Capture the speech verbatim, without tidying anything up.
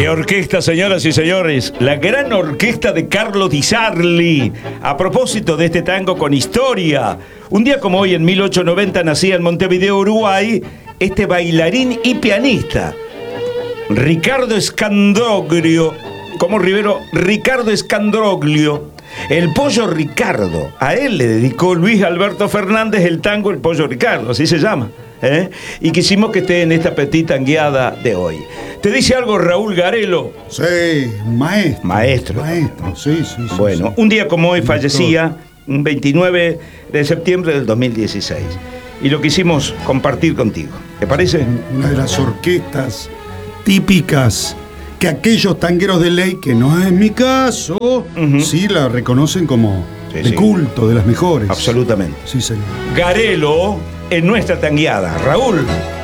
¡Qué orquesta, señoras y señores! La gran orquesta de Carlo Di Sarli. A propósito de este tango con historia. Un día como hoy, en mil ochocientos noventa, nacía en Montevideo, Uruguay, este bailarín y pianista, Ricardo Scandroglio, como Rivero, Ricardo Scandroglio, el Pollo Ricardo. A él le dedicó Luis Alberto Fernández el tango El Pollo Ricardo, así se llama. ¿Eh? Y quisimos que esté en esta petita tangueada de hoy. ¿Te dice algo Raúl Garelo? Sí, maestro. Maestro. Maestro, sí, sí, sí. Bueno, sí. un día como hoy fallecía, un veintinueve de septiembre del dos mil dieciséis. Y lo quisimos compartir contigo. ¿Te parece? Una de las orquestas típicas que aquellos tangueros de ley, que no es mi caso, uh-huh. sí la reconocen como sí, de sí. culto, de las mejores. Absolutamente. Sí, señor. Garelo en nuestra tangueada. Raúl.